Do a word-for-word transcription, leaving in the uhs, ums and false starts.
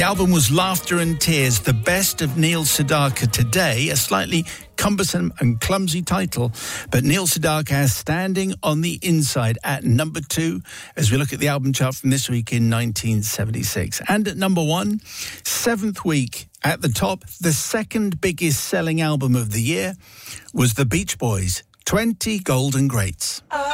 The album was Laughter and Tears, the best of Neil Sedaka today, a slightly cumbersome and clumsy title, but Neil Sedaka is standing on the inside at number two as we look at the album chart from this week in nineteen seventy-six. And at number one, seventh week at the top, the second biggest selling album of the year was The Beach Boys, twenty Golden Greats.